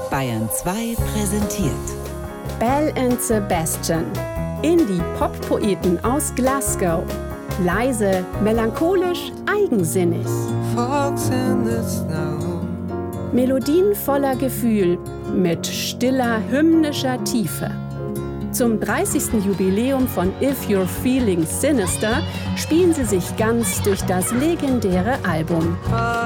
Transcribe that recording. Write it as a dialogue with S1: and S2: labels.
S1: Bayern 2 präsentiert
S2: Belle and Sebastian, Indie-Pop-Poeten aus Glasgow. Leise, melancholisch, eigensinnig. Melodien voller Gefühl, mit stiller, hymnischer Tiefe. Zum 30. Jubiläum von If You're Feeling Sinister spielen sie sich ganz durch das legendäre Album.